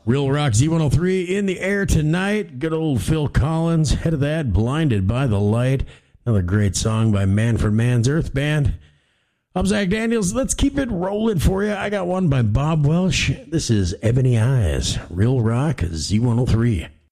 Real Rock Z103 in the air tonight. Good old Phil Collins. Head of that, Blinded by the Light. Another great song by Manfred Mann's Earth Band. I'm Zach Daniels. Let's keep it rolling for you. I got one by Bob Welsh. This is Ebony Eyes. Real Rock Z103.